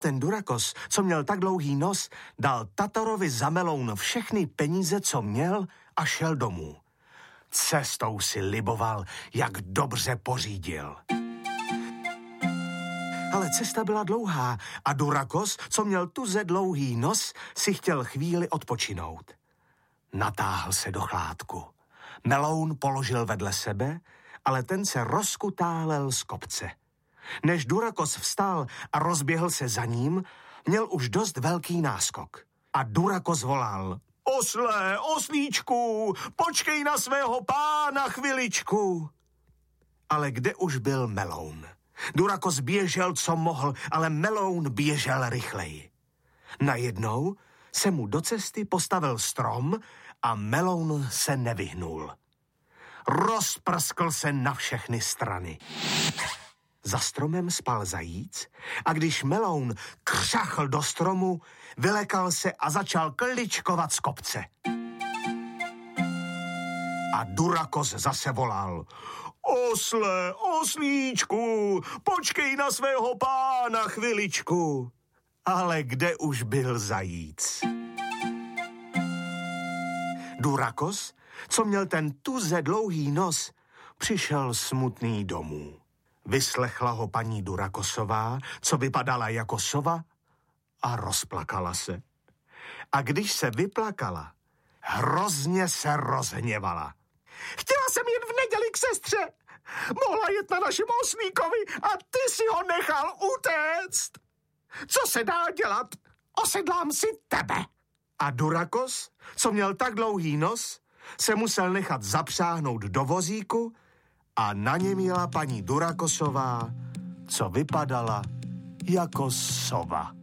Ten Durakos, co měl tak dlouhý nos, dal Tatorovi za meloun všechny peníze, co měl, a šel domů. Cestou si liboval, jak dobře pořídil. Ale cesta byla dlouhá a Durakos, co měl tuze dlouhý nos, si chtěl chvíli odpočinout. Natáhl se do chládku. Meloun položil vedle sebe, ale ten se rozkutálel z kopce. Než Durakos vstal a rozběhl se za ním, měl už dost velký náskok. A Durakos volal: Osle, oslíčku, počkej na svého pána chviličku. Ale kde už byl meloun? Durakos běžel, co mohl, ale meloun běžel rychleji. Najednou se mu do cesty postavil strom a meloun se nevyhnul. Rozprskl se na všechny strany. Za stromem spal zajíc a když meloun křachl do stromu, vylekal se a začal kličkovat z kopce. A Durakos zase volal: Osle, oslíčku, počkej na svého pána chviličku. Ale kde už byl zajíc? Durakos, co měl ten tuze dlouhý nos, přišel smutný domů. Vyslechla ho paní Durakosová, co vypadala jako sova, a rozplakala se. A když se vyplakala, hrozně se rozhněvala. Chtěla jsem jen v neděli k sestře. Mohla jet na našem oslíkovi a ty si ho nechal utéct. Co se dá dělat? Osedlám si tebe. A Durakos, co měl tak dlouhý nos, se musel nechat zapřáhnout do vozíku a na něm jela paní Durakosová, co vypadala jako sova.